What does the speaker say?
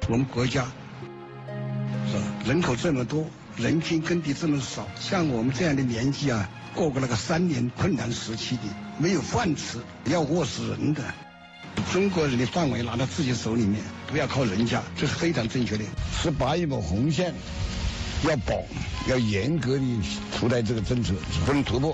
我们国家是吧？人口这么多，人均耕地这么少，像我们这样的年纪啊，过那个3年困难时期的，没有饭吃，要饿死人的。中国人的范围拿到自己手里面，不要靠人家，这是非常正确的。18亿亩红线要保，要严格的出台这个政策，不能突破。